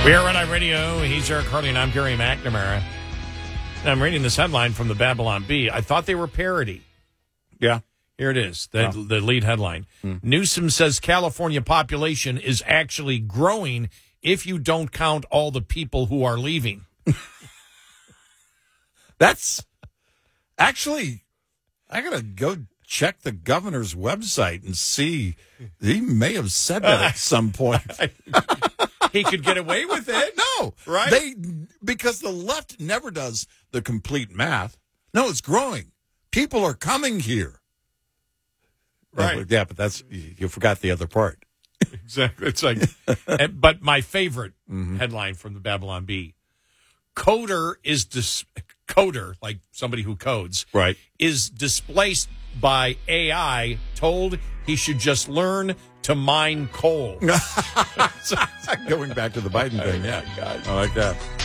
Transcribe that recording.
We are Red Eye Radio. He's Eric Harley, and I'm Gary McNamara. And I'm reading this headline from the Babylon Bee. I thought they were parody. Yeah. Here it is, the lead headline. Newsom says California population is actually growing if you don't count all the people who are leaving. That's actually, I got to go check the governor's website and see. He may have said that at some point. He could get away with it. No, right? Because the left never does the complete math. No, it's growing. People are coming here. Right. Yeah, but that's, you forgot the other part. Exactly. It's like, but my favorite headline from the Babylon Bee: coder, like somebody who codes, right, is displaced by AI, told he should just learn to mine coal. Going back to the Biden thing, yeah. God. I like that.